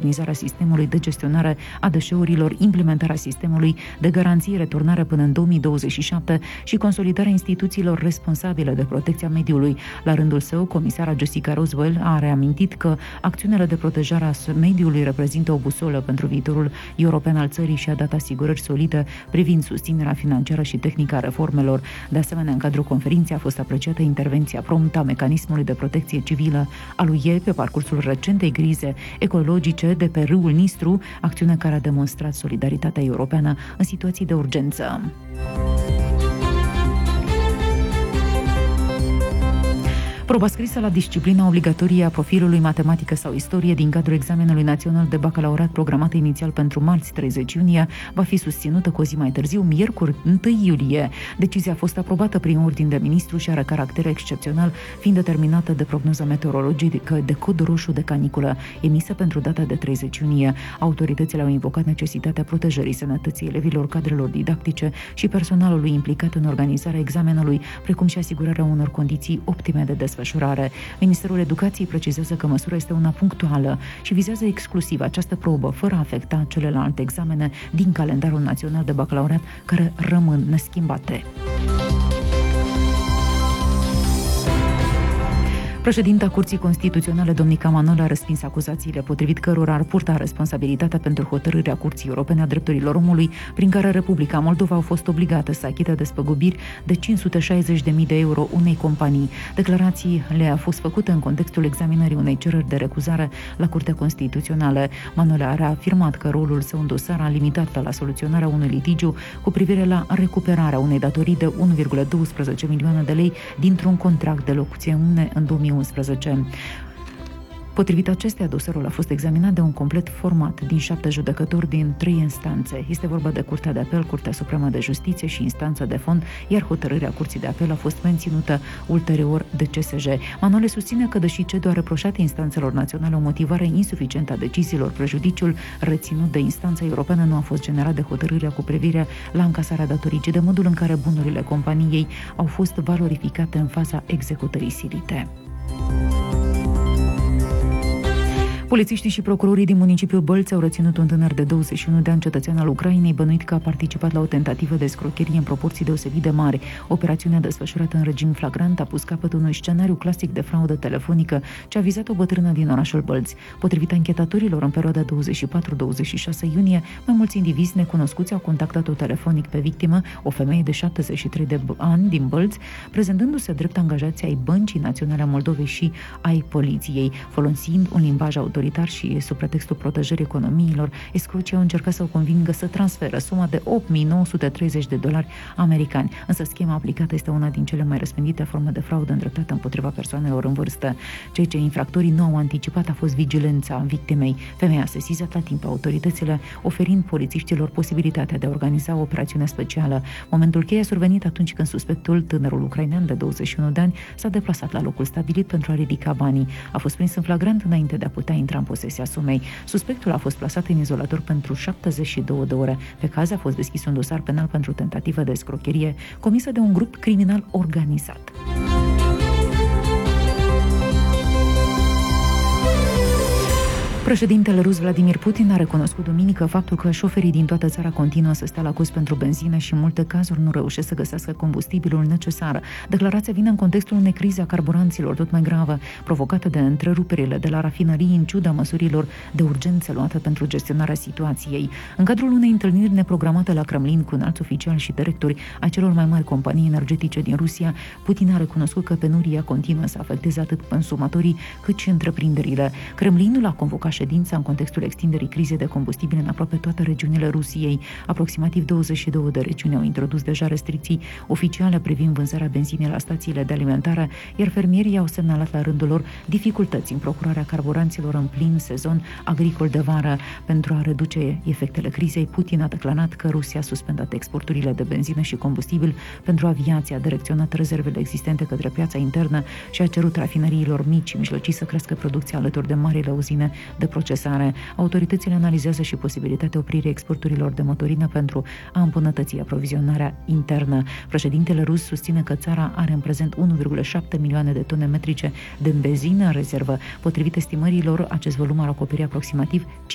modernizarea sistemului de gestionare a deșeurilor, implementarea sistemului de garanție returnare până în 2027 și consolidarea instituțiilor responsabile de protecția mediului. La rândul său, comisara Jessica Roswell a reamintit că acțiunile de protejare a mediului reprezintă o busolă pentru viitorul european al țării și a dat asigurări solide privind susținerea financiară și tehnică a reformelor. De asemenea, în cadrul conferinței a fost apreciată intervenția promptă a mecanismului de protecție civilă al UE pe parcursul recentei crize ecologice de pe râul Nistru, acțiune care a demonstrat solidaritatea europeană în situații de urgență. Proba scrisă la disciplina obligatorie a profilului matematică sau istorie din cadrul examenului național de bacalaureat programat inițial pentru marți 30 iunie va fi susținută cu o zi mai târziu, miercuri 1 iulie. Decizia a fost aprobată prin ordin de ministru și are caracter excepțional, fiind determinată de prognoza meteorologică de cod roșu de caniculă emisă pentru data de 30 iunie. Autoritățile au invocat necesitatea protejării sănătății elevilor, cadrelor didactice și personalului implicat în organizarea examenului, precum și asigurarea unor condiții optime de desfășurare. Ministerul Educației precizează că măsura este una punctuală și vizează exclusiv această probă, fără a afecta celelalte examene din calendarul național de bacalaureat, care rămân neschimbate. Președinta Curții Constituționale, Domnica Manole, a respins acuzațiile potrivit cărora ar purta responsabilitatea pentru hotărârea Curții Europene a Drepturilor Omului, prin care Republica Moldova a fost obligată să achite despăgubiri de 560.000 de euro unei companii. Declarațiile au fost făcute în contextul examinării unei cereri de recuzare la Curtea Constituțională. Manole a reafirmat că rolul său în dosar a limitat la soluționarea unui litigiu cu privire la recuperarea unei datorii de 1,12 milioane de lei dintr-un contract de locuțiune în 2011. Potrivit acestea, dosarul a fost examinat de un complet format din 7 judecători din 3 instanțe. Este vorba de Curtea de Apel, Curtea Supremă de Justiție și instanța de fond, iar hotărârea Curții de Apel a fost menținută ulterior de CSJ. Manole susține că, deși CEDU a reproșat instanțelor naționale o motivare insuficientă a deciziilor, prejudiciul reținut de instanța europeană nu a fost generat de hotărârea cu privire la încasarea datorii, ci de modul în care bunurile companiei au fost valorificate în faza executării silite. Polițiștii și procurorii din municipiul Bălți au reținut un tânăr de 21 de ani, cetățean al Ucrainei, bănuit că a participat la o tentativă de escrocherie în proporții deosebit de mari. Operațiunea desfășurată în regim flagrant a pus capăt unui scenariu clasic de fraudă telefonică ce a vizat o bătrână din orașul Bălți. Potrivit anchetatorilor, în perioada 24-26 iunie, mai mulți indivizi necunoscuți au contactat-o telefonic pe victimă, o femeie de 73 de ani din Bălți, prezentându-se drept angajați ai Băncii Naționale a Moldovei și ai poliției, folosind un limbaj autoritar și sub pretextul protejării economiilor, escrocii au încercat să o convingă să transferă suma de $8.930 americani. Însă schema aplicată este una din cele mai răspândite forme de fraudă îndreptată împotriva persoanelor în vârstă. Ceea ce infractorii nu au anticipat a fost vigilența victimei. Femeia a sesizat la timp autoritățile, oferind polițiștilor posibilitatea de a organiza o operațiune specială. Momentul cheie a survenit atunci când suspectul, tânărul ucrainean de 21 de ani, s-a deplasat la locul stabilit pentru a ridica banii. A fost prins în flagrant înainte de a putea intra în posesia sumei. Suspectul a fost plasat în izolator pentru 72 de ore. Pe caz a fost deschis un dosar penal pentru tentativă de escrocherie comisă de un grup criminal organizat. Președintele rus Vladimir Putin a recunoscut duminică faptul că șoferii din toată țara continuă să stea la cost pentru benzină și în multe cazuri nu reușesc să găsească combustibilul necesar. Declarația vine în contextul unei crize a carburanților tot mai gravă, provocată de întreruperile de la rafinării în ciuda măsurilor de urgență luate pentru gestionarea situației. În cadrul unei întâlniri neprogramate la Kremlin cu înalți oficiali și directori ai celor mai mari companii energetice din Rusia, Putin a recunoscut că penuria continuă să afecteze atât consumatorii cât și întreprinderile. Kremlinul a convocat ședința în contextul extinderii crizei de combustibil în aproape toate regiunile Rusiei. Aproximativ 22 de regiuni au introdus deja restricții oficiale privind vânzarea benzinei la stațiile de alimentare, iar fermierii au semnalat la rândul lor dificultăți în procurarea carburanților în plin sezon agricol de vară. Pentru a reduce efectele crizei, Putin a declarat că Rusia a suspendat exporturile de benzină și combustibil pentru aviație, a direcționat rezervele existente către piața internă și a cerut rafinăriilor mici și mijlocii să crească producția alături de marile uzine de procesare. Autoritățile analizează și posibilitatea opririi exporturilor de motorină pentru a îmbunătăți aprovizionarea internă. Președintele rus susține că țara are în prezent 1,7 milioane de tone metrice de benzină în rezervă. Potrivit estimărilor, acest volum ar acoperi aproximativ